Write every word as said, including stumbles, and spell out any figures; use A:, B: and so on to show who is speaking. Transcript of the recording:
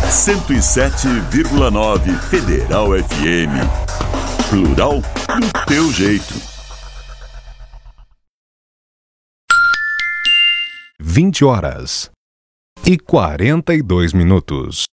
A: cento e sete vírgula nove Federal F M. Plural do teu jeito.
B: vinte horas e quarenta e dois minutos.